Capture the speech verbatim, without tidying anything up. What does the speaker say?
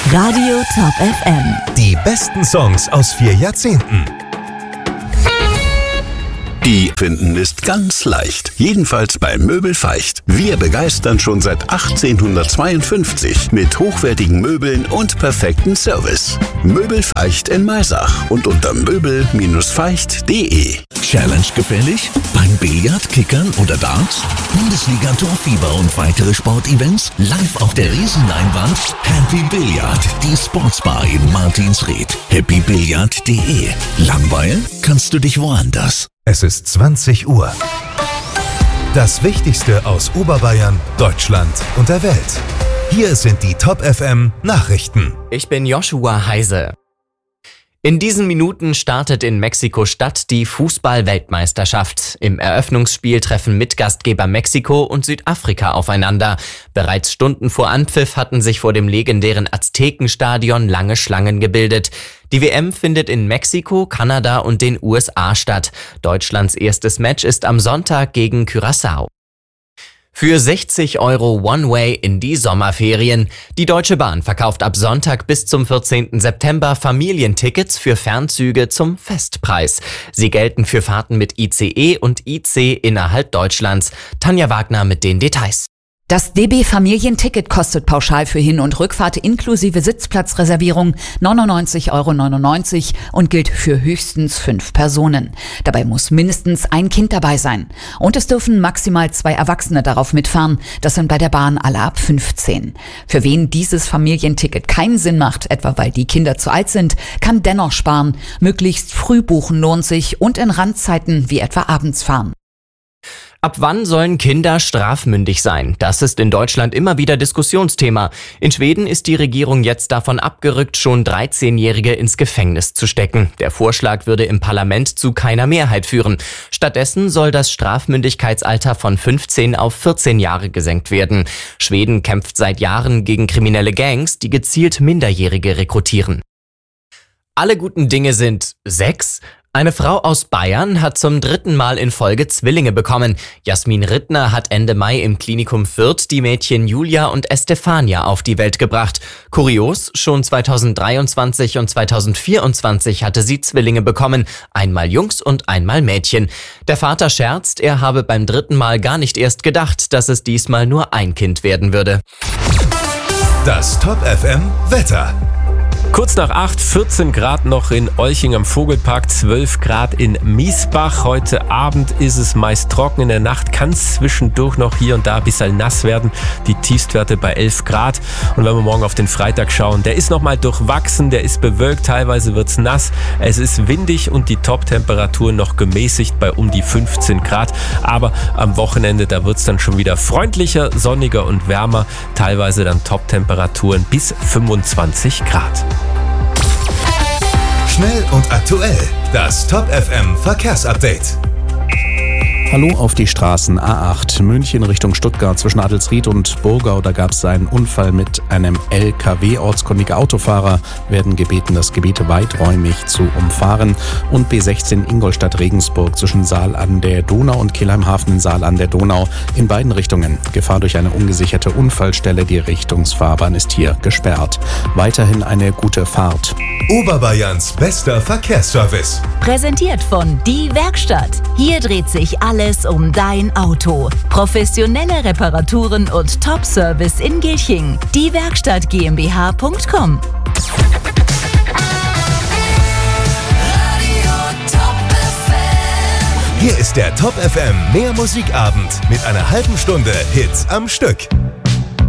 Radio Top F M. Die besten Songs aus vier Jahrzehnten. Die finden ist ganz leicht. Jedenfalls bei Möbel Feicht. Wir begeistern schon seit achtzehnhundertzweiundfünfzig mit hochwertigen Möbeln und perfektem Service. Möbel Feicht in Maisach und unter möbel Bindestrich feicht punkt de. Challenge gefällig? Beim Billard, Kickern oder Darts? Bundesliga Torfieber und weitere Sportevents live auf der Riesenleinwand? Happy Billard, die Sportsbar in Martinsried. happy billard punkt de. Langweilen kannst du dich woanders. Es ist zwanzig Uhr. Das Wichtigste aus Oberbayern, Deutschland und der Welt. Hier sind die Top F M Nachrichten. Ich bin Joshua Heise. In diesen Minuten startet in Mexiko-Stadt die Fußball-Weltmeisterschaft. Im Eröffnungsspiel treffen Mitgastgeber Mexiko und Südafrika aufeinander. Bereits Stunden vor Anpfiff hatten sich vor dem legendären Aztekenstadion lange Schlangen gebildet. Die W M findet in Mexiko, Kanada und den U S A statt. Deutschlands erstes Match ist am Sonntag gegen Curaçao. Für sechzig Euro One-Way in die Sommerferien. Die Deutsche Bahn verkauft ab Sonntag bis zum vierzehnten September Familientickets für Fernzüge zum Festpreis. Sie gelten für Fahrten mit I C E und I C innerhalb Deutschlands. Tanja Wagner mit den Details. Das D B-Familienticket kostet pauschal für Hin- und Rückfahrt inklusive Sitzplatzreservierung neunundneunzig Euro neunundneunzig und gilt für höchstens fünf Personen. Dabei muss mindestens ein Kind dabei sein. Und es dürfen maximal zwei Erwachsene darauf mitfahren. Das sind bei der Bahn alle ab fünfzehn. Für wen dieses Familienticket keinen Sinn macht, etwa weil die Kinder zu alt sind, kann dennoch sparen. Möglichst früh buchen lohnt sich und in Randzeiten wie etwa abends fahren. Ab wann sollen Kinder strafmündig sein? Das ist in Deutschland immer wieder Diskussionsthema. In Schweden ist die Regierung jetzt davon abgerückt, schon dreizehnjährige ins Gefängnis zu stecken. Der Vorschlag würde im Parlament zu keiner Mehrheit führen. Stattdessen soll das Strafmündigkeitsalter von fünfzehn auf vierzehn Jahre gesenkt werden. Schweden kämpft seit Jahren gegen kriminelle Gangs, die gezielt Minderjährige rekrutieren. Alle guten Dinge sind sechs. Eine Frau aus Bayern hat zum dritten Mal in Folge Zwillinge bekommen. Jasmin Rittner hat Ende Mai im Klinikum Fürth die Mädchen Julia und Estefania auf die Welt gebracht. Kurios, schon zweitausenddreiundzwanzig und zweitausendvierundzwanzig hatte sie Zwillinge bekommen, einmal Jungs und einmal Mädchen. Der Vater scherzt, er habe beim dritten Mal gar nicht erst gedacht, dass es diesmal nur ein Kind werden würde. Das Top F M Wetter. Kurz nach acht, vierzehn Grad noch in Olching am Vogelpark, zwölf Grad in Miesbach. Heute Abend ist es meist trocken, in der Nacht kann es zwischendurch noch hier und da ein bisschen nass werden. Die Tiefstwerte bei elf Grad. Und wenn wir morgen auf den Freitag schauen, der ist nochmal durchwachsen, der ist bewölkt, teilweise wird es nass. Es ist windig und die Top-Temperaturen noch gemäßigt bei um die fünfzehn Grad. Aber am Wochenende, da wird es dann schon wieder freundlicher, sonniger und wärmer. Teilweise dann Top-Temperaturen bis fünfundzwanzig Grad. Schnell und aktuell. Das Top F M Verkehrsupdate. Hallo auf die Straßen A acht, München Richtung Stuttgart zwischen Adelsried und Burgau. Da gab es einen Unfall mit einem L K W. Ortskundige Autofahrer werden gebeten, das Gebiet weiträumig zu umfahren. Und B sechzehn Ingolstadt-Regensburg zwischen Saal an der Donau und Kelheim-Hafen in Saal an der Donau in beiden Richtungen. Gefahr durch eine ungesicherte Unfallstelle. Die Richtungsfahrbahn ist hier gesperrt. Weiterhin eine gute Fahrt. Oberbayerns bester Verkehrsservice. Präsentiert von Die Werkstatt. Hier dreht sich alles um dein Auto. Professionelle Reparaturen und Top-Service in Gilching. Die Werkstatt GmbH Punkt com. Hier ist der Top F M Mehr Musikabend mit einer halben Stunde Hits am Stück.